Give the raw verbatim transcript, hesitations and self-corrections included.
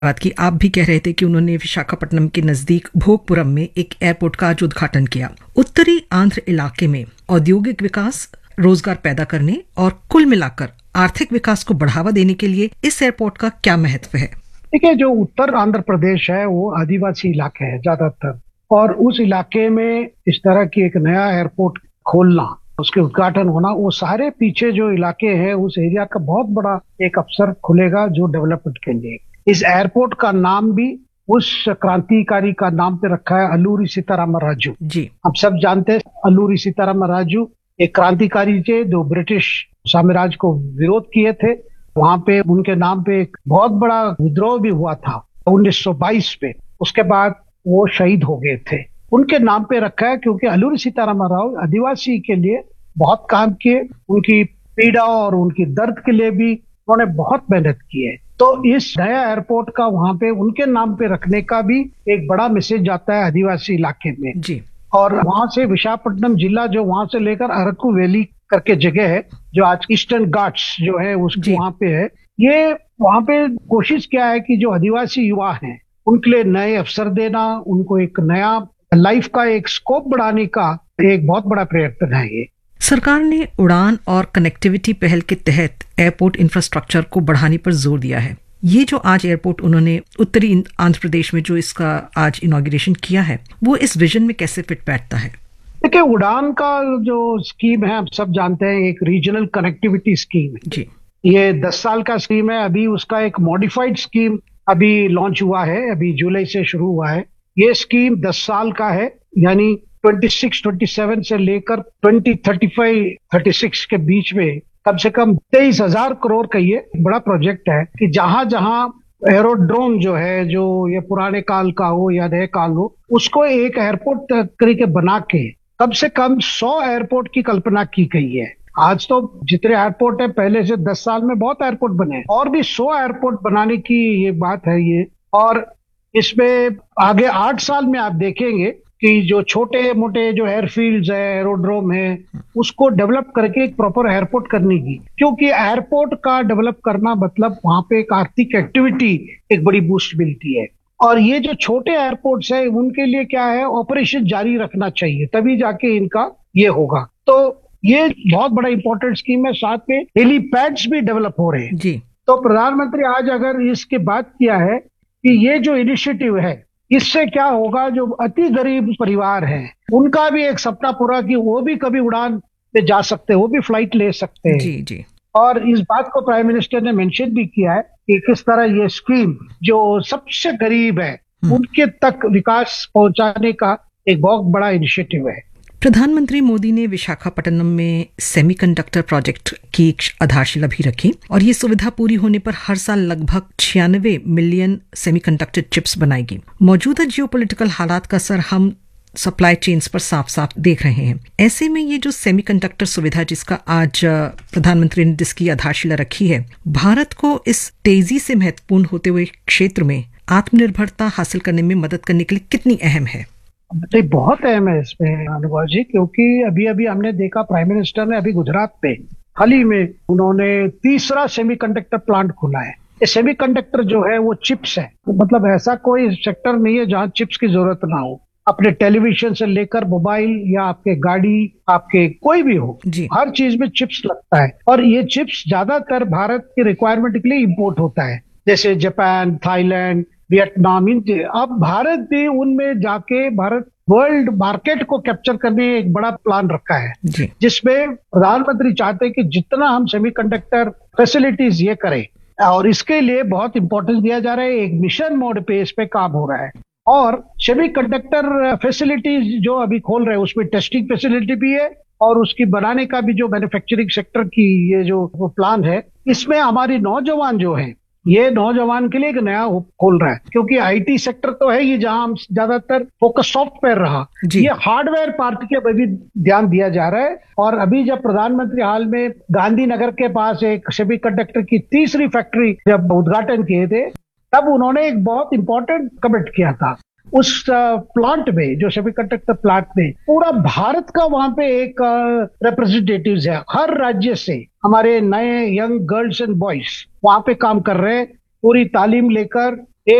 बात की आप भी कह रहे थे कि उन्होंने विशाखापट्टनम के नजदीक भोगपुरम में एक एयरपोर्ट का आज उद्घाटन किया। उत्तरी आंध्र इलाके में औद्योगिक विकास, रोजगार पैदा करने और कुल मिलाकर आर्थिक विकास को बढ़ावा देने के लिए इस एयरपोर्ट का क्या महत्व है? देखिए, जो उत्तर आंध्र प्रदेश है वो आदिवासी इलाके है ज्यादातर, और उस इलाके में इस तरह की एक नया एयरपोर्ट खोलना, उसके उद्घाटन होना, वो सारे पीछे जो इलाके हैं उस एरिया का बहुत बड़ा एक अवसर खुलेगा जो डेवलपमेंट के लिए। इस एयरपोर्ट का नाम भी उस क्रांतिकारी का नाम पे रखा है, अल्लूरी सीताराम राजू जी। हम सब जानते हैं अल्लूरी सीताराम राजू एक क्रांतिकारी थे जो ब्रिटिश साम्राज्य को विरोध किए थे। वहां पे उनके नाम पे एक बहुत बड़ा विद्रोह भी हुआ था उन्नीस सौ बाईस में। उसके बाद वो शहीद हो गए थे। उनके नाम पे रखा है क्योंकि अल्लूरी सीताराम राव आदिवासी के लिए बहुत काम किए, उनकी पीड़ा और उनकी दर्द के लिए भी उन्होंने बहुत मेहनत की है। तो इस नया एयरपोर्ट का वहां पे उनके नाम पे रखने का भी एक बड़ा मैसेज जाता है आदिवासी इलाके में जी। और वहां से विशाखापट्टनम जिला जो वहां से लेकर अरकू वैली करके जगह है जो आज ईस्टर्न घाट्स जो है उसको वहां पे है, ये वहां पे कोशिश क्या है कि जो आदिवासी युवा हैं उनके लिए नए अवसर देना, उनको एक नया लाइफ का एक स्कोप बढ़ाने का एक बहुत बड़ा प्रयत्न है। ये सरकार ने उड़ान और कनेक्टिविटी पहल के तहत एयरपोर्ट इंफ्रास्ट्रक्चर को बढ़ाने पर जोर दिया है। ये जो आज एयरपोर्ट उन्होंने उत्तरी आंध्र प्रदेश में जो इसका आज इनॉग्रेशन किया है, वो इस विजन में कैसे फिट बैठता है? देखिए, उड़ान का जो स्कीम है आप सब जानते हैं, एक रीजनल कनेक्टिविटी स्कीम है जी। ये दस साल का स्कीम है। अभी उसका एक मॉडिफाइड स्कीम अभी लॉन्च हुआ है, अभी जुलाई से शुरू हुआ है। ये स्कीम दस साल का है, यानी छब्बीस सत्ताईस से लेकर बीस पैंतीस छत्तीस के बीच में कम से कम तेईस हजार करोड़ का ये बड़ा प्रोजेक्ट है कि जहां जहां एरोड्रोम जो है, जो ये पुराने काल का हो या नए काल हो, उसको एक एयरपोर्ट तरीके बना के कम से कम सौ एयरपोर्ट की कल्पना की गई है। आज तो जितने एयरपोर्ट है पहले से दस साल में बहुत एयरपोर्ट बने, और भी सौ एयरपोर्ट बनाने की ये बात है ये। और इसमें आगे आठ साल में आप देखेंगे कि जो छोटे मोटे जो एयरफील्ड्स है, एरोड्रोम है, उसको डेवलप करके एक प्रॉपर एयरपोर्ट करने की, क्योंकि एयरपोर्ट का डेवलप करना मतलब वहां पे एक आर्थिक एक्टिविटी एक बड़ी बूस्ट मिलती है। और ये जो छोटे एयरपोर्ट्स है उनके लिए क्या है, ऑपरेशन जारी रखना चाहिए, तभी जाके इनका ये होगा। तो ये बहुत बड़ा इंपॉर्टेंट स्कीम है। साथ में हेलीपैड्स भी डेवलप हो रहे हैं जी। तो प्रधानमंत्री आज अगर इसके बात किया है कि ये जो इनिशिएटिव है इससे क्या होगा, जो अति गरीब परिवार हैं उनका भी एक सपना पूरा कि वो भी कभी उड़ान पे जा सकते हैं, वो भी फ्लाइट ले सकते हैं जी जी। और इस बात को प्राइम मिनिस्टर ने मेंशन भी किया है कि किस तरह ये स्कीम जो सबसे गरीब है उनके तक विकास पहुंचाने का एक बहुत बड़ा इनिशिएटिव है। प्रधानमंत्री मोदी ने विशाखापट्टनम में सेमीकंडक्टर प्रोजेक्ट की आधारशिला भी रखी और ये सुविधा पूरी होने पर हर साल लगभग छियानवे मिलियन सेमीकंडक्टर चिप्स बनाएगी। मौजूदा जियोपॉलिटिकल हालात का असर हम सप्लाई चेन्स पर साफ साफ देख रहे हैं। ऐसे में ये जो सेमीकंडक्टर सुविधा जिसका आज प्रधानमंत्री ने जिसकी आधारशिला रखी है, भारत को इस तेजी से महत्वपूर्ण होते हुए क्षेत्र में आत्मनिर्भरता हासिल करने में मदद करने के लिए कितनी अहम है? तो बहुत अहम है इसमें अनुभव जी, क्योंकि अभी अभी हमने देखा प्राइम मिनिस्टर ने अभी गुजरात पे हाल ही में उन्होंने तीसरा सेमीकंडक्टर प्लांट खोला है। ये सेमीकंडक्टर जो है वो चिप्स है, मतलब ऐसा कोई सेक्टर नहीं है जहां चिप्स की जरूरत ना हो। अपने टेलीविजन से लेकर मोबाइल या आपके गाड़ी, आपके कोई भी हो जी, हर चीज में चिप्स लगता है। और ये चिप्स ज्यादातर भारत की रिक्वायरमेंट के लिए इम्पोर्ट होता है, जैसे जापान, थाईलैंड, वियतनाम। अब भारत भी उनमें जाके भारत वर्ल्ड मार्केट को कैप्चर करने एक बड़ा प्लान रखा है, जिसमें प्रधानमंत्री चाहते हैं कि जितना हम सेमीकंडक्टर फैसिलिटीज ये करें, और इसके लिए बहुत इंपॉर्टेंस दिया जा रहा है। एक मिशन मोड पे इस पे काम हो रहा है। और सेमीकंडक्टर फैसिलिटीज जो अभी खोल रहे हैं उसमें टेस्टिंग फैसिलिटी भी है, और उसकी बनाने का भी जो मैन्युफैक्चरिंग सेक्टर की ये जो प्लान है, इसमें हमारी नौजवान जो है, ये नौजवान के लिए एक नया खोल रहा है। क्योंकि आईटी सेक्टर तो है ही जहां हम ज्यादातर फोकस सॉफ्टवेयर रहा, ये हार्डवेयर पार्ट के भी ध्यान दिया जा रहा है। और अभी जब प्रधानमंत्री हाल में गांधीनगर के पास एक सेमीकंडक्टर की तीसरी फैक्ट्री जब उद्घाटन किए थे, तब उन्होंने एक बहुत इंपॉर्टेंट कमिट किया था। उस प्लांट में, जो सेमीकंडक्टर प्लांट में, पूरा भारत का वहां पे एक रिप्रेजेंटेटिव्स है, हर राज्य से हमारे नए यंग गर्ल्स एंड बॉयज वहां पे काम कर रहे हैं, पूरी तालीम लेकर